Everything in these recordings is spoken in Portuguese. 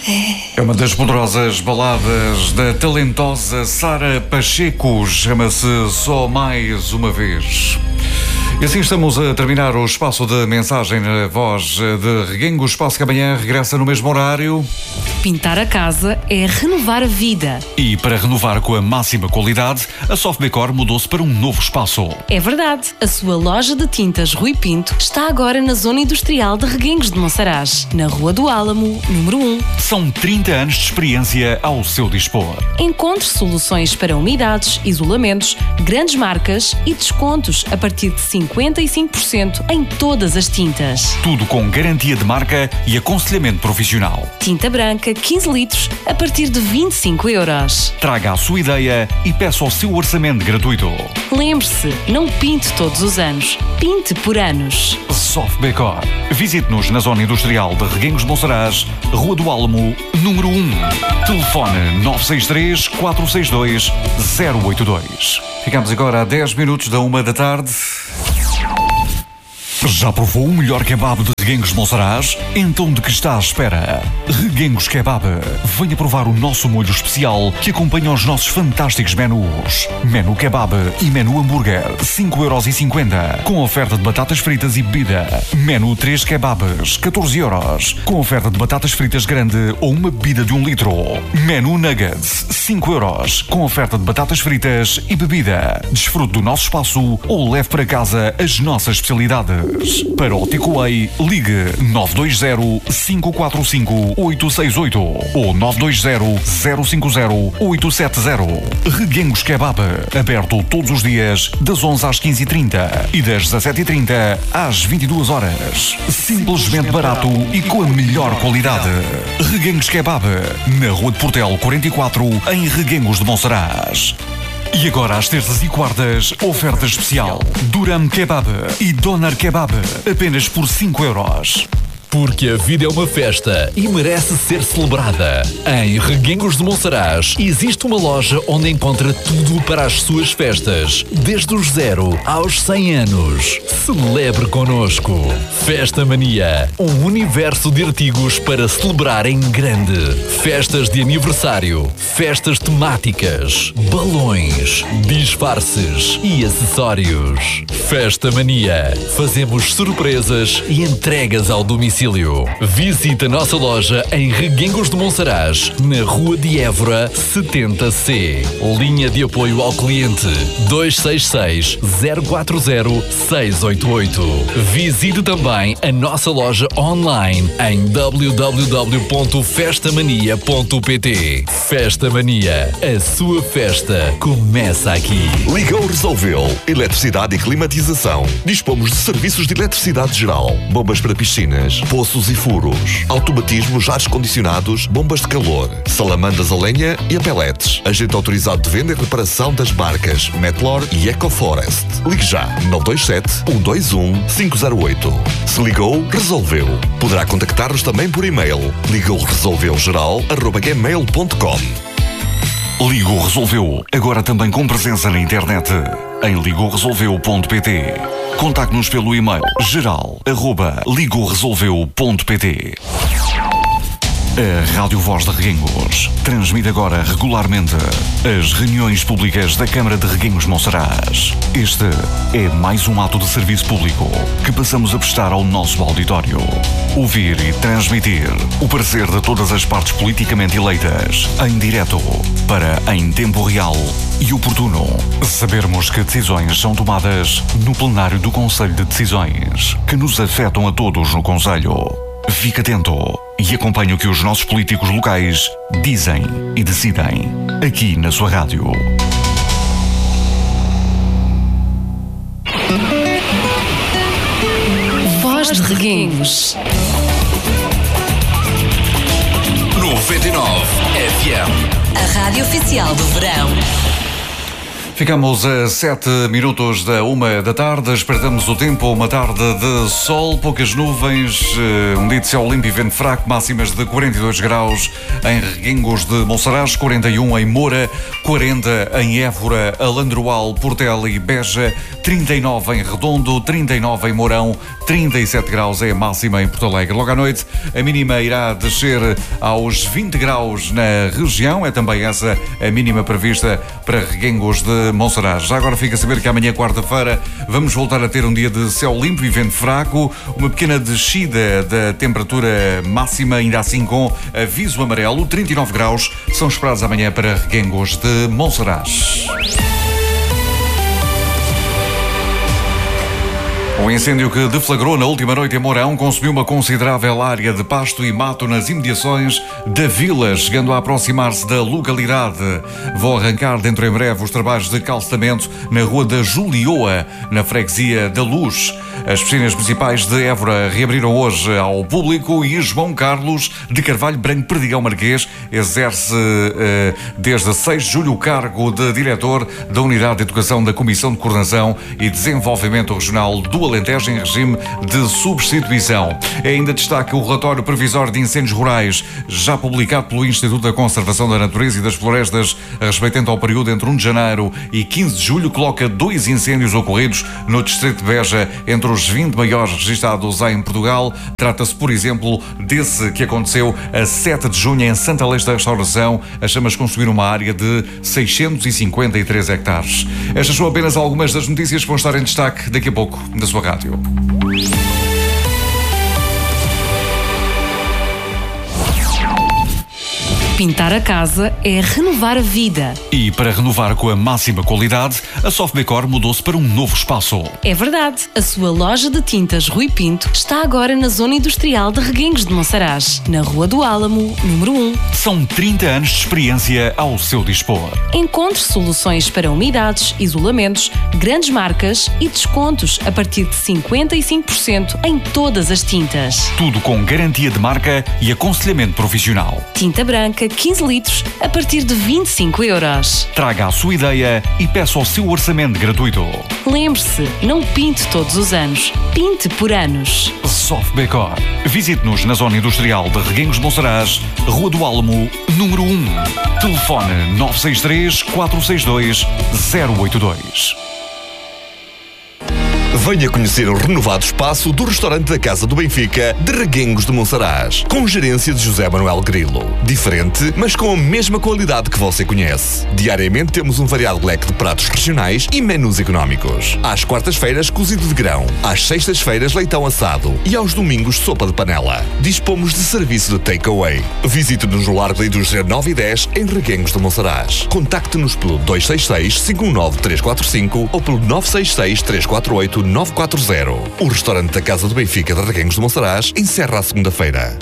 É uma das poderosas baladas da talentosa Sara Pacheco, chama-se Só Mais Uma Vez. E assim estamos a terminar o espaço de mensagem na voz de Reguengo, espaço que amanhã regressa no mesmo horário. Pintar a casa é renovar a vida. E para renovar com a máxima qualidade, a Softdecor mudou-se para um novo espaço. É verdade, a sua loja de tintas Rui Pinto está agora na zona industrial de Reguengos de Monsaraz, na Rua do Álamo, número 1. São 30 anos de experiência ao seu dispor. Encontre soluções para umidades, isolamentos, grandes marcas e descontos a partir de 55% em todas as tintas. Tudo com garantia de marca e aconselhamento profissional. Tinta branca 15 litros a partir de 25 euros. Traga a sua ideia e peça o seu orçamento gratuito. Lembre-se, não pinte todos os anos, pinte por anos. Softdecor. Visite-nos na zona industrial de Reguengos de Monsaraz, Rua do Álamo, número 1. Telefone 963 462 082. Ficamos agora a 10 minutos da 1 da tarde. Já provou o melhor kebab de Reguengos de Monsaraz? Então de que está à espera? Reguengos Kebab. Venha provar o nosso molho especial que acompanha os nossos fantásticos menus. Menu Kebab e Menu Hambúrguer, 5,50€, com oferta de batatas fritas e bebida. Menu 3 Kebabs, 14€, com oferta de batatas fritas grande ou uma bebida de 1 litro. Menu Nuggets, 5€, com oferta de batatas fritas e bebida. Desfrute do nosso espaço ou leve para casa as nossas especialidades. Para o takeaway, ligue 920-545-868 ou 920-050-870. Reguengos Kebab, aberto todos os dias das 11 às 15h30 e das 17h30 às 22h. Simplesmente barato e com a melhor qualidade. Reguengos Kebab, na Rua de Portel 44, em Reguengos de Monsaraz. E agora, às terças e quartas, oferta especial. Duram Kebab e Doner Kebab, apenas por 5€. Porque a vida é uma festa e merece ser celebrada. Em Reguengos de Monsaraz existe uma loja onde encontra tudo para as suas festas, desde os 0 aos 100 anos. Celebre connosco. Festa Mania, um universo de artigos para celebrar em grande. Festas de aniversário, festas temáticas, balões, disfarces e acessórios. Festa Mania, fazemos surpresas e entregas ao domicílio. Visite a nossa loja em Reguengos de Monsaraz, na Rua de Évora, 70C. Linha de apoio ao cliente 266 040 688. Visite também a nossa loja online em www.festamania.pt. Festa Mania, a sua festa começa aqui. Ligou, resolveu. Eletricidade e climatização. Dispomos de serviços de eletricidade geral, bombas para piscinas, poços e furos, automatismos, ares condicionados, bombas de calor, salamandas a lenha e a pellets. Agente autorizado de venda e reparação das marcas Metlor e EcoForest. Ligue já 927-121-508. Se ligou, resolveu. Poderá contactar-nos também por e-mail. ligouresolveugeral@gmail.com. Ligou Resolveu, agora também com presença na internet, em ligouresolveu.pt. Contacte-nos pelo e-mail geral@ligouresolveu.pt. A Rádio Voz de Reguengos transmite agora regularmente as reuniões públicas da Câmara de Reguengos de Monsaraz. Este é mais um ato de serviço público que passamos a prestar ao nosso auditório. Ouvir e transmitir o parecer de todas as partes politicamente eleitas em direto para, em tempo real e oportuno, sabermos que decisões são tomadas no plenário do Conselho de Decisões que nos afetam a todos no Conselho. Fique atento e acompanhe o que os nossos políticos locais dizem e decidem aqui na sua rádio. Voz de Reguengos 99 FM. A rádio oficial do verão. Ficamos a 7 minutos da 1 da tarde, espreitamos o tempo, uma tarde de sol, poucas nuvens, um dia de céu limpo e vento fraco, máximas de 42 graus em Reguengos de Monsaraz, 41 em Moura, 40 em Évora, Alandroal, Portela e Beja, 39 em Redondo, 39 em Mourão, 37 graus é a máxima em Porto Alegre. Logo à noite, a mínima irá descer aos 20 graus na região. É também essa a mínima prevista para Reguengos de Monsaraz. Já agora fica a saber que amanhã, quarta-feira, vamos voltar a ter um dia de céu limpo e vento fraco. Uma pequena descida da temperatura máxima, ainda assim com aviso amarelo. 39 graus são esperados amanhã para Reguengos de Monsaraz. O incêndio que deflagrou na última noite em Mourão consumiu uma considerável área de pasto e mato nas imediações da vila, chegando a aproximar-se da localidade. Vão arrancar dentro em breve os trabalhos de calçamento na Rua da Julioa, na freguesia da Luz. As piscinas municipais de Évora reabriram hoje ao público e João Carlos de Carvalho Branco Perdigão Marquês exerce desde 6 de julho o cargo de diretor da Unidade de Educação da Comissão de Coordenação e Desenvolvimento Regional do Alentejo em regime de substituição. Ainda destaca o relatório provisório de incêndios rurais, já publicado pelo Instituto da Conservação da Natureza e das Florestas, respeitante ao período entre 1 de janeiro e 15 de julho, coloca 2 incêndios ocorridos no distrito de Beja, entre os 20 maiores registados em Portugal. Trata-se, por exemplo, desse que aconteceu a 7 de junho em Santa Leste da Restauração. As chamas consumiram uma área de 653 hectares. Estas são apenas algumas das notícias que vão estar em destaque daqui a pouco na sua rádio. Pintar a casa é renovar a vida. E para renovar com a máxima qualidade, a Softdecor mudou-se para um novo espaço. É verdade, a sua loja de tintas Rui Pinto está agora na zona industrial de Reguengos de Monsaraz, na Rua do Álamo, número 1. São 30 anos de experiência ao seu dispor. Encontre soluções para umidades, isolamentos, grandes marcas e descontos a partir de 55% em todas as tintas. Tudo com garantia de marca e aconselhamento profissional. Tinta branca 15 litros a partir de 25 euros. Traga a sua ideia e peça o seu orçamento gratuito. Lembre-se, não pinte todos os anos, pinte por anos. Softdecor. Visite-nos na zona industrial de Reguengos de Monsaraz, Rua do Álamo, número 1. Telefone 963 462 082. Venha conhecer o renovado espaço do restaurante da Casa do Benfica de Reguengos de Monsaraz, com gerência de José Manuel Grilo. Diferente, mas com a mesma qualidade que você conhece. Diariamente temos um variado leque de pratos regionais e menus económicos. Às quartas-feiras, cozido de grão. Às sextas-feiras, leitão assado. E aos domingos, sopa de panela. Dispomos de serviço de takeaway. Visite-nos no Largo da Indústria 9 e 10, em Reguengos de Monsaraz. Contacte-nos pelo 266-519-345 ou pelo 966-348-940. O restaurante da Casa do Benfica de Reguengos de Monsaraz encerra a segunda-feira.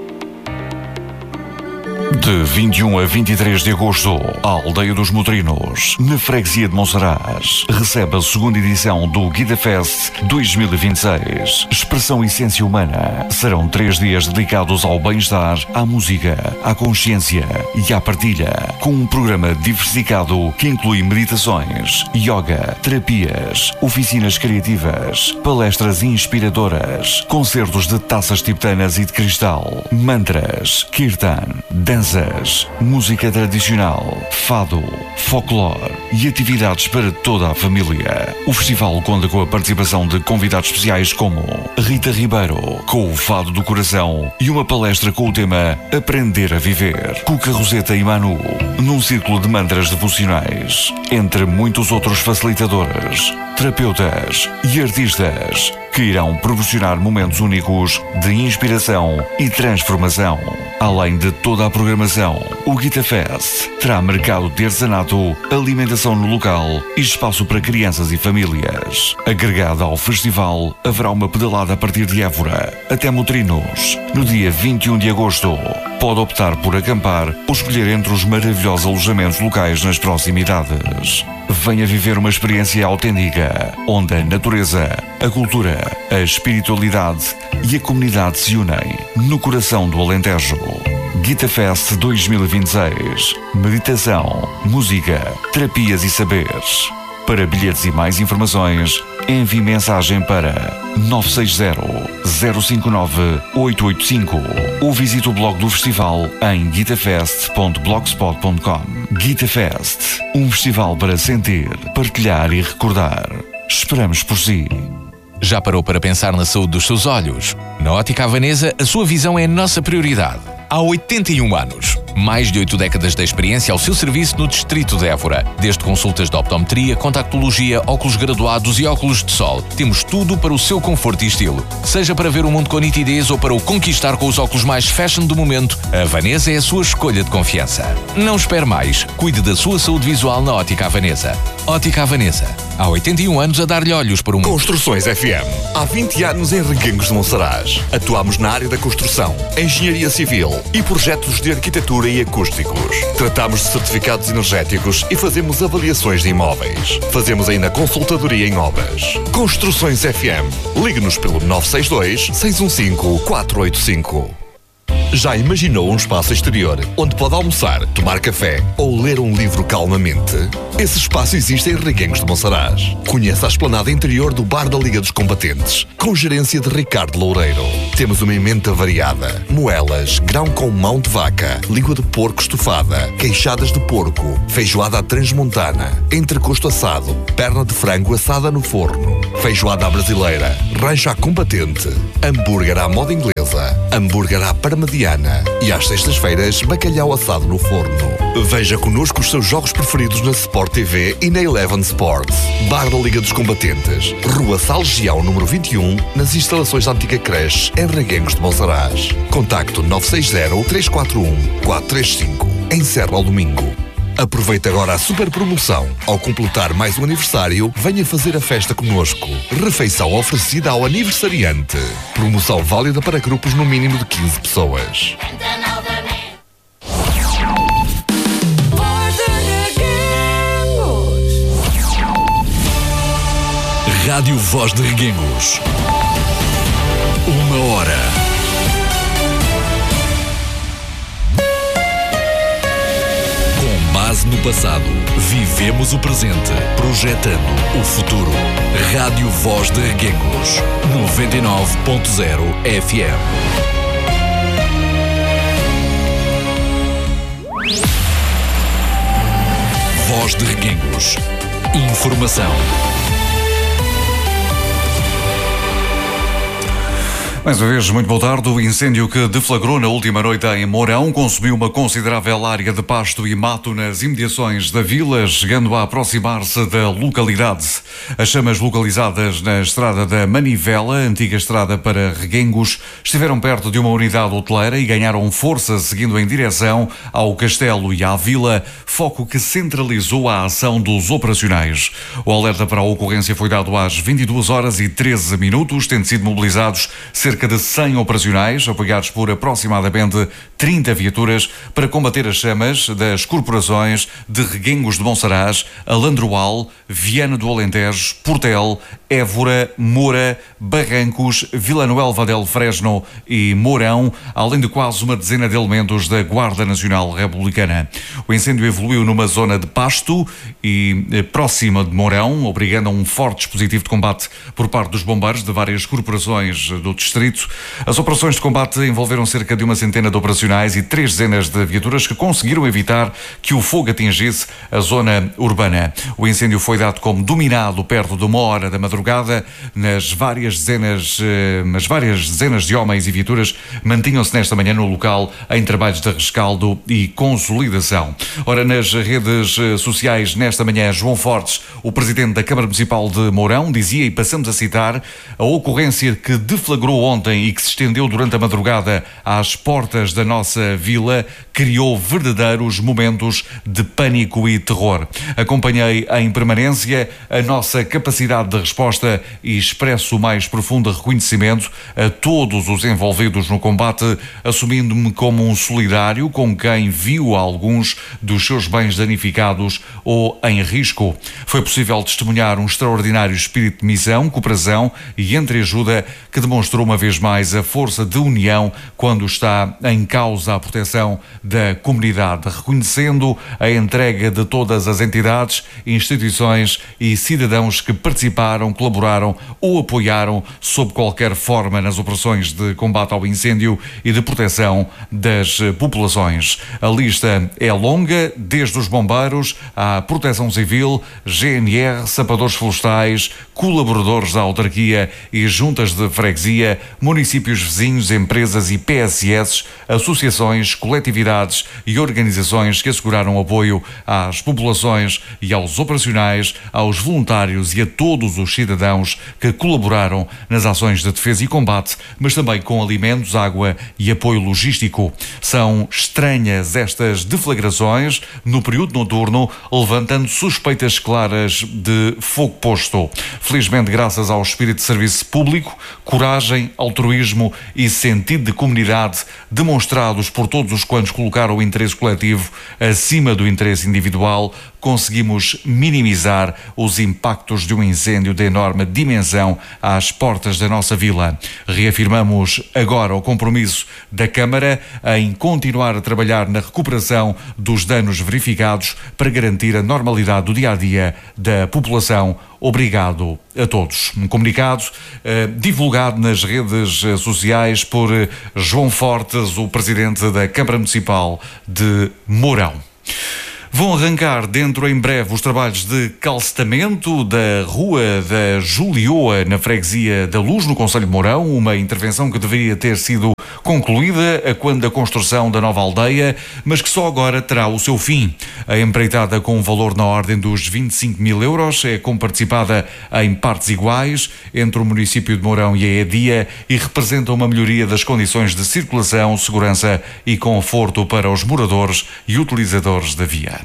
De 21 a 23 de agosto, a Aldeia dos Motrinos, na freguesia de Monsaraz, recebe a segunda edição do Guida Fest 2026. Expressão Essência Humana. Serão 3 dias dedicados ao bem-estar, à música, à consciência e à partilha, com um programa diversificado que inclui meditações, yoga, terapias, oficinas criativas, palestras inspiradoras, concertos de taças tibetanas e de cristal, mantras, kirtan, danças, música tradicional, fado, folclore e atividades para toda a família. O festival conta com a participação de convidados especiais como Rita Ribeiro, com o Fado do Coração, e uma palestra com o tema Aprender a Viver, Cuca Roseta e Manu, num círculo de mantras devocionais, entre muitos outros facilitadores, terapeutas e artistas que irão proporcionar momentos únicos de inspiração e transformação. Além de toda a programação, o Guita Fest terá mercado de artesanato, alimentação no local e espaço para crianças e famílias. Agregada ao festival, haverá uma pedalada a partir de Évora até Motrinos, no dia 21 de agosto. Pode optar por acampar ou escolher entre os maravilhosos alojamentos locais nas proximidades. Venha viver uma experiência autêntica, onde a natureza, a cultura, a espiritualidade e a comunidade se unem no coração do Alentejo. Guita Fest 2026. Meditação, música, terapias e saberes. Para bilhetes e mais informações, envie mensagem para 960-059-885 ou visite o blog do festival em guitafest.blogspot.com. Guita Fest, um festival para sentir, partilhar e recordar. Esperamos por si. Já parou para pensar na saúde dos seus olhos? Na Ótica Havanesa, a sua visão é a nossa prioridade. Há 81 anos. Mais de 8 décadas de experiência ao seu serviço no distrito de Évora. Desde consultas de optometria, contactologia, óculos graduados e óculos de sol. Temos tudo para o seu conforto e estilo. Seja para ver o mundo com nitidez ou para o conquistar com os óculos mais fashion do momento, a Havanesa é a sua escolha de confiança. Não espere mais. Cuide da sua saúde visual na Ótica Havanesa. Ótica Havanesa. Há 81 anos a dar-lhe olhos para o mundo. Construções FM. Há 20 anos em Reguengos de Monsaraz. Atuamos na área da construção, engenharia civil e projetos de arquitetura e acústicos. Tratamos de certificados energéticos e fazemos avaliações de imóveis. Fazemos ainda consultadoria em obras. Construções FM. Ligue-nos pelo 962-615-485. Já imaginou um espaço exterior onde pode almoçar, tomar café ou ler um livro calmamente? Esse espaço existe em Reguengos de Monsaraz. Conheça a esplanada interior do Bar da Liga dos Combatentes, com gerência de Ricardo Loureiro. Temos uma emenda variada: moelas, grão com mão de vaca, língua de porco estufada, queixadas de porco, feijoada à transmontana, entrecosto assado, perna de frango assada no forno, feijoada à brasileira, rancho à combatente, hambúrguer à moda inglesa, hambúrguer à parmediana e às sextas-feiras bacalhau assado no forno. Veja connosco os seus jogos preferidos na Sport TV e na Eleven Sports. Bar da Liga dos Combatentes, Rua Salgião, número 21, nas instalações da antiga creche em Reguengos de Monsaraz. Contacto 960-341-435. Em Serra ao Domingo. Aproveite agora a super promoção. Ao completar mais um aniversário, venha fazer a festa connosco. Refeição oferecida ao aniversariante. Promoção válida para grupos no mínimo de 15 pessoas. Rádio Voz de Reguengos. 1 hora. Base no passado, vivemos o presente, projetando o futuro. Rádio Voz de Reguengos, 99.0 FM. Voz de Reguengos. Informação. Mais uma vez, muito boa tarde. O incêndio que deflagrou na última noite em Mourão consumiu uma considerável área de pasto e mato nas imediações da vila, chegando a aproximar-se da localidade. As chamas localizadas na estrada da Manivela, antiga estrada para Reguengos, estiveram perto de uma unidade hoteleira e ganharam força seguindo em direção ao castelo e à vila, foco que centralizou a ação dos operacionais. O alerta para a ocorrência foi dado às 22h13, tendo sido mobilizados cerca de 100 operacionais, apoiados por aproximadamente 30 viaturas, para combater as chamas das corporações de Reguengos de Monsaraz, Alandroal, Viana do Alentejo, Portel, Évora, Moura, Barrancos, Vila Noel del Fresno e Mourão, além de quase uma dezena de elementos da Guarda Nacional Republicana. O incêndio evoluiu numa zona de pasto e próxima de Mourão, obrigando a um forte dispositivo de combate por parte dos bombeiros de várias corporações do distrito. As operações de combate envolveram cerca de uma centena de operacionais e 3 dezenas de viaturas que conseguiram evitar que o fogo atingisse a zona urbana. O incêndio foi dado como dominado perto de 1h da madrugada. As várias dezenas de homens e viaturas mantinham-se nesta manhã no local em trabalhos de rescaldo e consolidação. Ora, nas redes sociais nesta manhã, João Fortes, o presidente da Câmara Municipal de Mourão, dizia, e passamos a citar, a ocorrência que deflagrou ontem e que se estendeu durante a madrugada às portas da nossa vila criou verdadeiros momentos de pânico e terror. Acompanhei em permanência a nossa capacidade de resposta e expresso o mais profundo reconhecimento a todos os envolvidos no combate, assumindo-me como um solidário com quem viu alguns dos seus bens danificados ou em risco. Foi possível testemunhar um extraordinário espírito de missão, cooperação e entreajuda que demonstrou uma vez mais a força de união quando está em causa a proteção da comunidade, reconhecendo a entrega de todas as entidades, instituições e cidadãos que participaram, colaboraram ou apoiaram sob qualquer forma nas operações de combate ao incêndio e de proteção das populações. A lista é longa, desde os bombeiros à proteção civil, GNR, sapadores florestais, colaboradores da autarquia e juntas de freguesia, municípios vizinhos, empresas e PSS, associações, coletividades e organizações que asseguraram apoio às populações e aos operacionais, aos voluntários e a todos os cidadãos que colaboraram nas ações de defesa e combate, mas também com alimentos, água e apoio logístico. São estranhas estas deflagrações no período noturno, levantando suspeitas claras de fogo posto. Felizmente, graças ao espírito de serviço público, coragem, altruísmo e sentido de comunidade demonstrados por todos os quantos colocaram o interesse coletivo acima do interesse individual, conseguimos minimizar os impactos de um incêndio de enorme dimensão às portas da nossa vila. Reafirmamos agora o compromisso da Câmara em continuar a trabalhar na recuperação dos danos verificados para garantir a normalidade do dia-a-dia da população. Obrigado a todos. Um comunicado divulgado nas redes sociais por João Fortes, o presidente da Câmara Municipal de Mourão. Vão arrancar dentro em breve os trabalhos de calcetamento da Rua da Julioa, na freguesia da Luz, no concelho de Mourão, uma intervenção que deveria ter sido concluída a quando da construção da nova aldeia, mas que só agora terá o seu fim. A empreitada, com um valor na ordem dos 25 mil euros, é comparticipada em partes iguais entre o município de Mourão e a EDIA e representa uma melhoria das condições de circulação, segurança e conforto para os moradores e utilizadores da via.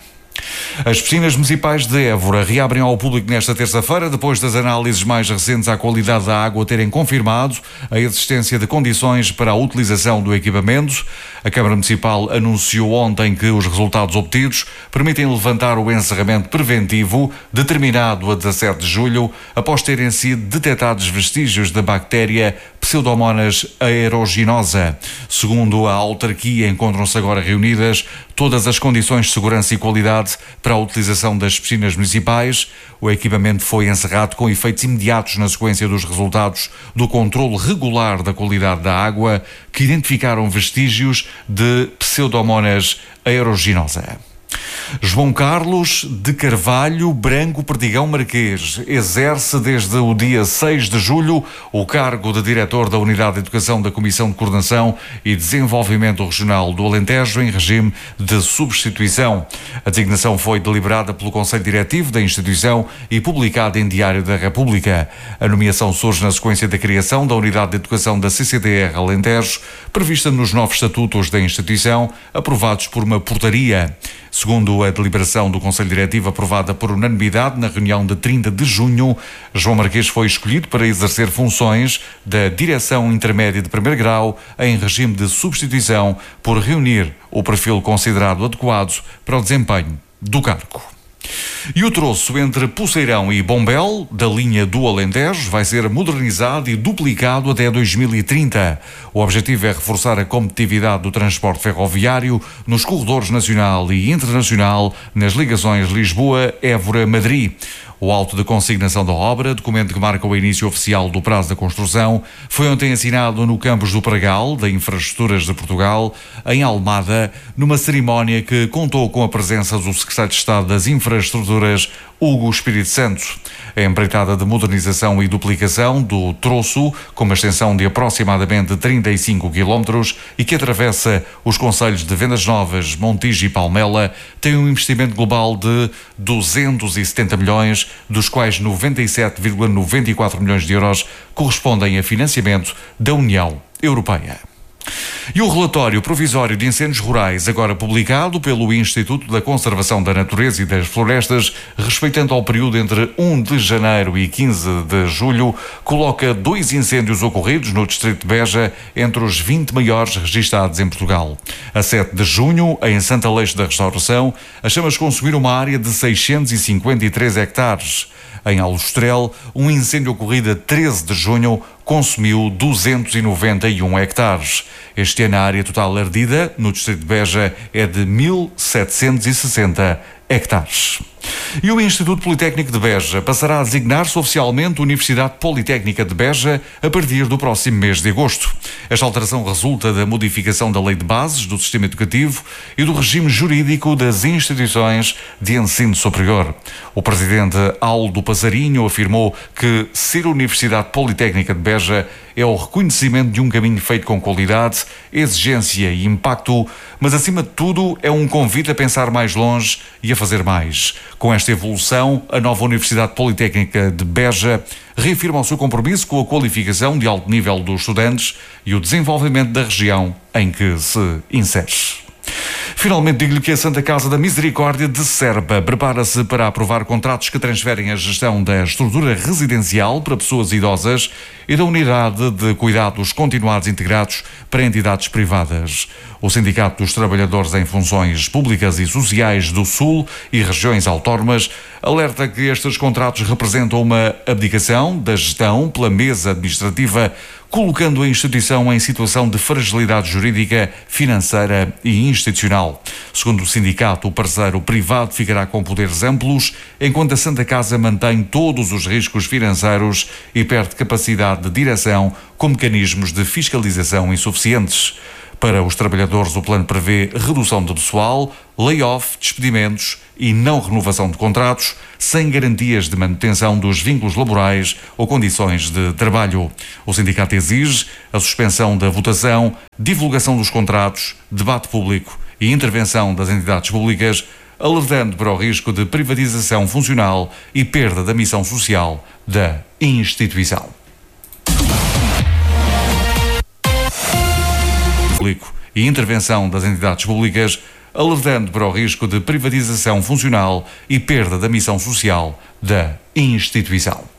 As piscinas municipais de Évora reabrem ao público nesta terça-feira, depois das análises mais recentes à qualidade da água terem confirmado a existência de condições para a utilização do equipamento. A Câmara Municipal anunciou ontem que os resultados obtidos permitem levantar o encerramento preventivo determinado a 17 de julho, após terem sido detectados vestígios da bactéria Pseudomonas aeruginosa. Segundo a autarquia, encontram-se agora reunidas todas as condições de segurança e qualidade para a utilização das piscinas municipais. O equipamento foi encerrado com efeitos imediatos na sequência dos resultados do controle regular da qualidade da água, que identificaram vestígios de Pseudomonas aeruginosa. João Carlos de Carvalho Branco Perdigão Marquês exerce desde o dia 6 de julho o cargo de diretor da Unidade de Educação da Comissão de Coordenação e Desenvolvimento Regional do Alentejo em regime de substituição. A designação foi deliberada pelo Conselho Diretivo da instituição e publicada em Diário da República. A nomeação surge na sequência da criação da Unidade de Educação da CCDR Alentejo, prevista nos novos estatutos da instituição, aprovados por uma portaria. Segundo a deliberação do Conselho Diretivo aprovada por unanimidade na reunião de 30 de junho, João Marquês foi escolhido para exercer funções da Direção Intermédia de Primeiro Grau em regime de substituição por reunir o perfil considerado adequado para o desempenho do cargo. E o troço entre Poceirão e Bombel, da linha do Alentejo, vai ser modernizado e duplicado até 2030. O objetivo é reforçar a competitividade do transporte ferroviário nos corredores nacional e internacional nas ligações Lisboa-Évora-Madrid. O auto de consignação da obra, documento que marca o início oficial do prazo da construção, foi ontem assinado no campus do Pragal, da Infraestruturas de Portugal, em Almada, numa cerimónia que contou com a presença do Secretário de Estado das Infraestruturas, Hugo Espírito Santo. A empreitada de modernização e duplicação do troço, com uma extensão de aproximadamente 35 km e que atravessa os concelhos de Vendas Novas, Montijo e Palmela, tem um investimento global de 270 milhões, dos quais 97,94 milhões de euros correspondem a financiamento da União Europeia. E o relatório provisório de incêndios rurais, agora publicado pelo Instituto da Conservação da Natureza e das Florestas, respeitando ao período entre 1 de janeiro e 15 de julho, coloca 2 incêndios ocorridos no distrito de Beja entre os 20 maiores registados em Portugal. A 7 de junho, em Santa Leixo da Restauração, as chamas consumiram uma área de 653 hectares. Em Aljustrel, um incêndio ocorrido a 13 de junho consumiu 291 hectares. Este ano a área total ardida no distrito de Beja é de 1.760 hectares. E o Instituto Politécnico de Beja passará a designar-se oficialmente Universidade Politécnica de Beja a partir do próximo mês de agosto. Esta alteração resulta da modificação da Lei de Bases do Sistema Educativo e do regime jurídico das instituições de ensino superior. O presidente Aldo Passarinho afirmou que ser Universidade Politécnica de Beja é o reconhecimento de um caminho feito com qualidade, exigência e impacto, mas acima de tudo é um convite a pensar mais longe e a fazer mais. Com esta evolução, a nova Universidade Politécnica de Beja reafirma o seu compromisso com a qualificação de alto nível dos estudantes e o desenvolvimento da região em que se insere. Finalmente, digo-lhe que a Santa Casa da Misericórdia de Serpa prepara-se para aprovar contratos que transferem a gestão da estrutura residencial para pessoas idosas e da unidade de cuidados continuados integrados para entidades privadas. O Sindicato dos Trabalhadores em Funções Públicas e Sociais do Sul e regiões autónomas alerta que estes contratos representam uma abdicação da gestão pela mesa administrativa, colocando a instituição em situação de fragilidade jurídica, financeira e institucional. Segundo o sindicato, o parceiro privado ficará com poderes amplos, enquanto a Santa Casa mantém todos os riscos financeiros e perde capacidade de direção com mecanismos de fiscalização insuficientes. Para os trabalhadores, o plano prevê redução de pessoal, layoff, despedimentos e não renovação de contratos, sem garantias de manutenção dos vínculos laborais ou condições de trabalho. O sindicato exige a suspensão da votação, divulgação dos contratos, debate público e intervenção das entidades públicas, alertando para o risco de privatização funcional e perda da missão social da instituição. E intervenção das entidades públicas, alertando para o risco de privatização funcional e perda da missão social da instituição.